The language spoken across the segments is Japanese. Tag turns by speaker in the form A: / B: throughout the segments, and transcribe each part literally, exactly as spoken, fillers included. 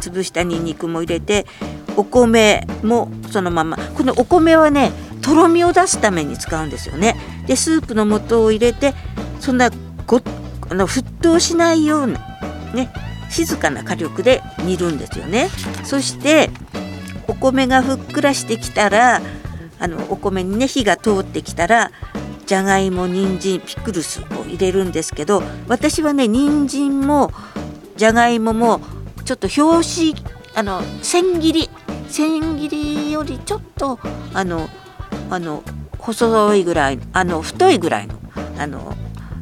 A: 潰したニンニクも入れて、お米もそのまま、このお米はねとろみを出すために使うんですよね。でスープの素を入れて、そんなごあの沸騰しないようなね静かな火力で煮るんですよね。そしてお米がふっくらしてきたら、あのお米にね火が通ってきたら、じゃがいも、人参、ピクルスを入れるんですけど、私はね人参もじゃがいももちょっと表紙あの千切り千切りよりちょっとあのあの細いぐらい、あの太いぐらいのあの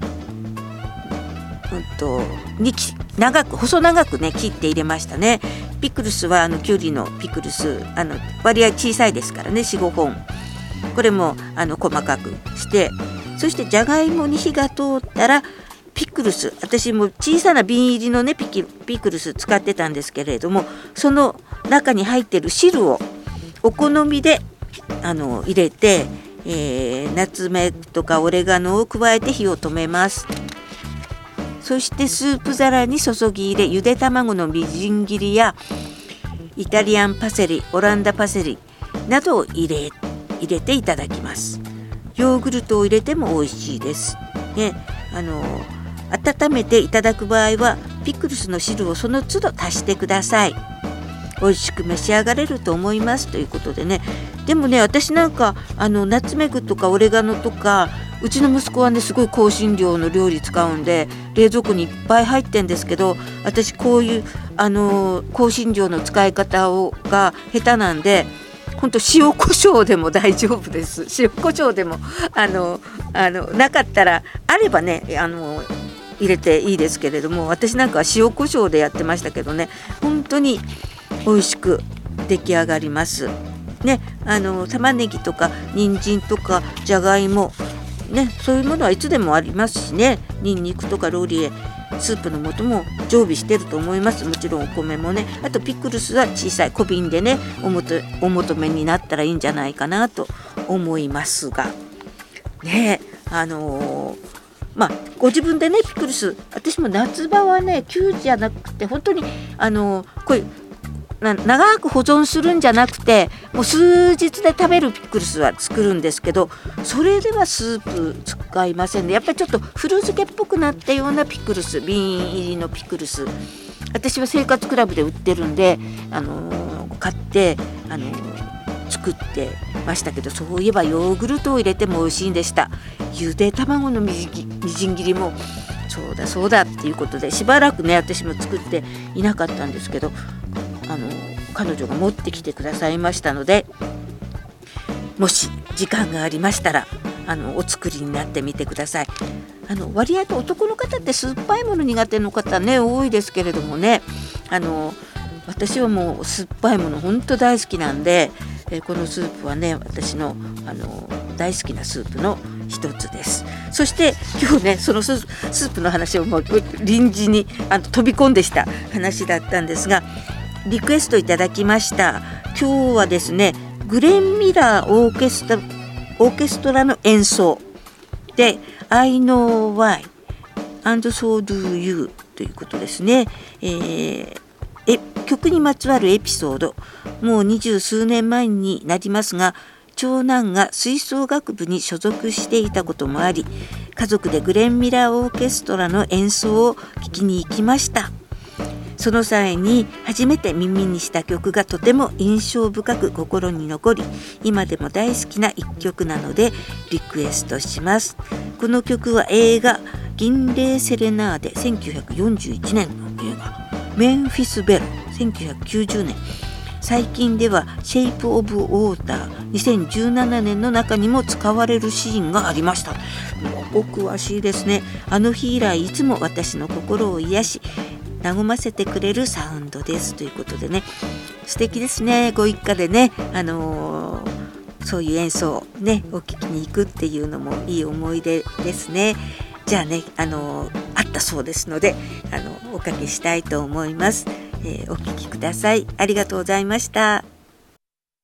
A: うんとに長く細長くね切って入れましたね。ピクルスはあのきゅうりのピクルス、あの割合小さいですからね、 よん、ごほん、これもあの細かくして、そしてじゃがいもに火が通ったらピクルス、私も小さな瓶入りのねピキピクルス使ってたんですけれども、その中に入ってる汁をお好みであの入れて、えー、ナツメグとかオレガノを加えて火を止めます。そしてスープ皿に注ぎ入れ、ゆで卵のみじん切りやイタリアンパセリ、オランダパセリなどを入れ入れていただきます。ヨーグルトを入れても美味しいです、ね、あの温めていただく場合はピクルスの汁をその都度足してください。美味しく召し上がれると思いますということでね。でもね、私なんかあのナツメグとかオレガノとか、うちの息子はねすごい香辛料の料理使うんで冷蔵庫にいっぱい入ってんですけど、私こういうあの香辛料の使い方をが下手なんで、本当塩コショウでも大丈夫です。塩コショウでもあのあのなかったらあればねあの入れていいですけれども、私なんかは塩コショウでやってましたけどね、本当に美味しく出来上がりますね。あの玉ねぎとか人参とかじゃがいもね、そういうものはいつでもありますしね、ニンニクとかローリエ、スープの素も常備してると思います。もちろんお米もね、あとピクルスは小さい小瓶でね おもとお求めになったらいいんじゃないかなと思いますがね。あのー、まあご自分でねピクルス、私も夏場はね急じゃなくて、本当にあのー、こういうな長く保存するんじゃなくて、もう数日で食べるピクルスは作るんですけど、それではスープ使いませんね。やっぱりちょっと古漬けっぽくなったようなピクルス、瓶入りのピクルス、私は生活クラブで売ってるんで、あのー、買って、あのー、作ってましたけど、そういえばヨーグルトを入れても美味しいんでした。ゆで卵のみじみじん切りもそうだそうだっていうことで、しばらくね私も作っていなかったんですけど、あの彼女が持ってきてくださいましたので、もし時間がありましたらあのお作りになってみてください。あの割合と男の方って酸っぱいもの苦手の方ね多いですけれどもね、あの私はもう酸っぱいもの本当大好きなんで、えこのスープはね私の、あの大好きなスープの一つです。そして今日ねそのスープの話をもう臨時にあの飛び込んでした話だったんですが、リクエストいただきました。今日はですねグレン・ミラーオーケストラ、オーケストラの演奏で I know why and so do you ということですね。えー、え曲にまつわるエピソード、もう二十数年前になりますが、長男が吹奏楽部に所属していたこともあり、家族でグレン・ミラーオーケストラの演奏を聴きに行きました。その際に初めて耳にした曲がとても印象深く心に残り、今でも大好きな一曲なのでリクエストします。この曲は映画銀嶺セレナーデ、せんきゅうひゃくよんじゅういちねんの映画、メンフィスベルせんきゅうひゃくきゅうじゅうねん、最近ではシェイプオブウォーターにせんじゅうななねんの中にも使われるシーンがありました。もうお詳しいですね。あの日以来いつも私の心を癒し和ませてくれるサウンドですということでね、素敵ですね。ご一家でね、あのー、そういう演奏をねお聞きに行くっていうのもいい思い出ですね。じゃあね、あのー、あったそうですので、あのおかけしたいと思います。えー、お聞きください。ありがとうございました。